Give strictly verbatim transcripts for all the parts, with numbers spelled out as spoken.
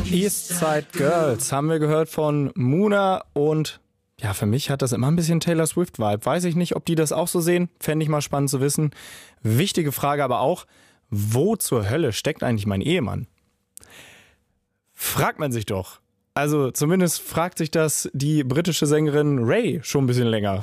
Eastside Girls haben wir gehört von Muna und ja, für mich hat das immer ein bisschen Taylor Swift-Vibe. Weiß ich nicht, ob die das auch so sehen. Fände ich mal spannend zu wissen. Wichtige Frage aber auch, wo zur Hölle steckt eigentlich mein Ehemann? Fragt man sich doch. Also zumindest fragt sich das die britische Sängerin Ray schon ein bisschen länger.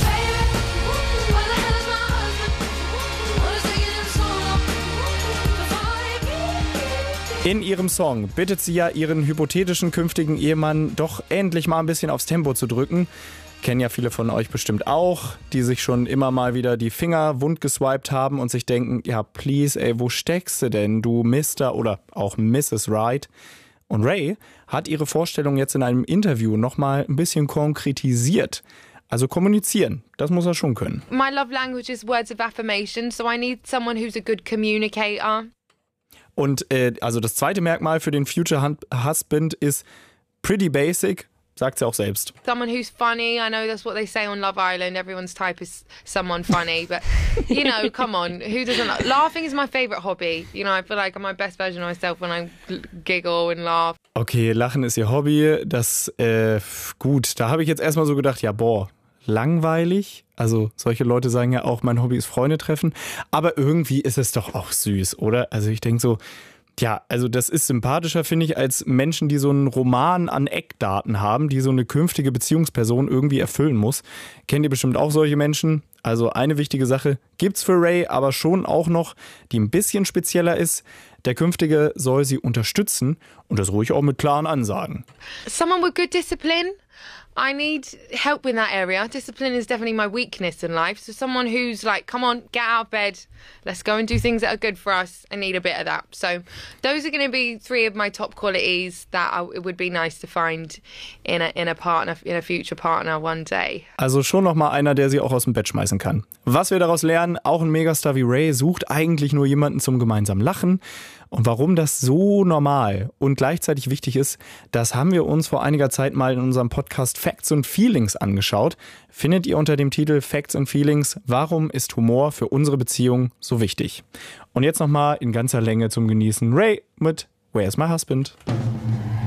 In ihrem Song bittet sie ja ihren hypothetischen künftigen Ehemann doch endlich mal ein bisschen aufs Tempo zu drücken. Kennen ja viele von euch bestimmt auch, die sich schon immer mal wieder die Finger wund geswiped haben und sich denken, ja please, ey, wo steckst du denn, du Mister oder auch Misses Right? Und Ray hat ihre Vorstellung jetzt in einem Interview nochmal ein bisschen konkretisiert. Also kommunizieren, das muss er schon können. My love language is words of affirmation, so I need someone who's a good communicator. Und äh, also das zweite Merkmal für den Future Husband ist pretty basic, sagt sie auch selbst. Someone who's funny. I know that's what they say on Love Island. Everyone's type is someone funny, but you know, come on, who doesn't? Like? Laughing is my favorite hobby. You know, I feel like I'm my best version of myself when I giggle and laugh. Okay, Lachen ist ihr Hobby. Das äh, gut. Da habe ich jetzt erstmal so gedacht, ja boah, langweilig. Also solche Leute sagen ja auch, mein Hobby ist Freunde treffen. Aber irgendwie ist es doch auch süß, oder? Also ich denke so, ja, also das ist sympathischer, finde ich, als Menschen, die so einen Roman an Eckdaten haben, die so eine künftige Beziehungsperson irgendwie erfüllen muss. Kennt ihr bestimmt auch solche Menschen? Also eine wichtige Sache gibt's für Ray, aber schon auch noch, die ein bisschen spezieller ist. Der Künftige soll sie unterstützen und das ruhig auch mit klaren Ansagen. Someone with good discipline. I need help in that area. Discipline is definitely my weakness in life. So someone who's like, come on, get out of bed. Let's go and do things that are good for us. I need a bit of that. So those are going to be three of my top qualities that I, it would be nice to find in a, in a partner, in a future partner one day. Also schon noch mal einer, der sie auch aus dem Bett schmeißen kann. Was wir daraus lernen, auch ein Megastar wie Ray sucht eigentlich nur jemanden zum gemeinsamen Lachen. Und warum das so normal und gleichzeitig wichtig ist, das haben wir uns vor einiger Zeit mal in unserem Podcast Facts and Feelings angeschaut. Findet ihr unter dem Titel Facts and Feelings, warum ist Humor für unsere Beziehung so wichtig? Und jetzt nochmal in ganzer Länge zum Genießen Ray mit Where's My Husband?